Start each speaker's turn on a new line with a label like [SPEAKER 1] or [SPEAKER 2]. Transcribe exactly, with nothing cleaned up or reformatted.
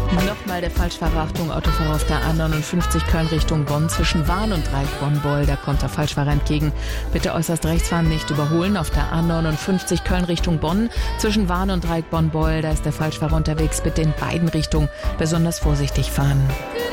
[SPEAKER 1] Nochmal der Falschfahrer, Achtung, Autofahrer auf der A neunundfünfzig Köln Richtung Bonn zwischen Wahn und Dreieck Bonn-Beul. Da kommt der Falschfahrer entgegen. Bitte äußerst rechts fahren, nicht überholen. Auf der A neunundfünfzig Köln Richtung Bonn zwischen Wahn und Dreieck Bonn-Beul. Da ist der Falschfahrer unterwegs. Bitte in beiden Richtungen besonders vorsichtig fahren.